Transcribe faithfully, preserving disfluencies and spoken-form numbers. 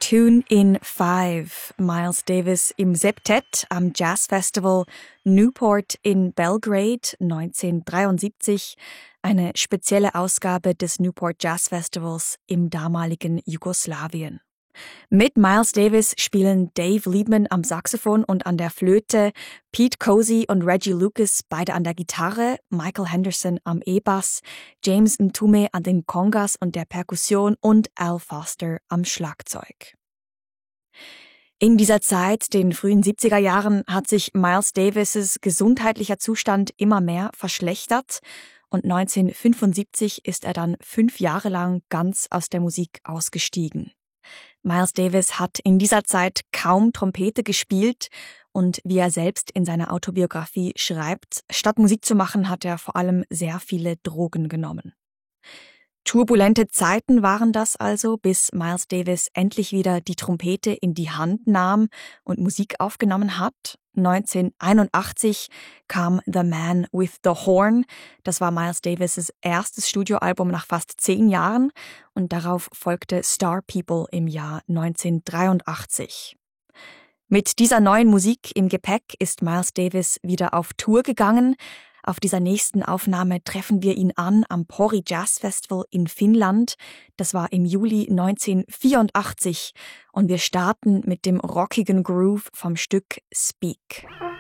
Tune in Five. Miles Davis im Septett am Jazzfestival Newport in Belgrade neunzehnhundertdreiundsiebzig. Eine spezielle Ausgabe des Newport Jazz Festivals im damaligen Jugoslawien. Mit Miles Davis spielen Dave Liebman am Saxophon und an der Flöte, Pete Cozy und Reggie Lucas beide an der Gitarre, Michael Henderson am E-Bass, James Mtume an den Congas und der Perkussion und Al Foster am Schlagzeug. In dieser Zeit, den frühen siebziger Jahren, hat sich Miles Davis' gesundheitlicher Zustand immer mehr verschlechtert und neunzehnhundertfünfundsiebzig ist er dann fünf Jahre lang ganz aus der Musik ausgestiegen. Miles Davis hat in dieser Zeit kaum Trompete gespielt und wie er selbst in seiner Autobiografie schreibt, statt Musik zu machen, hat er vor allem sehr viele Drogen genommen. Turbulente Zeiten waren das also, bis Miles Davis endlich wieder die Trompete in die Hand nahm und Musik aufgenommen hat. neunzehnhunderteinundachtzig kam The Man with the Horn. Das war Miles Davis' erstes Studioalbum nach fast zehn Jahren und darauf folgte Star People im Jahr neunzehnhundertdreiundachtzig. Mit dieser neuen Musik im Gepäck ist Miles Davis wieder auf Tour gegangen. Auf dieser nächsten Aufnahme treffen wir ihn an am Pori Jazz Festival in Finnland. Das war im Juli neunzehnhundertvierundachtzig und wir starten mit dem rockigen Groove vom Stück Speak.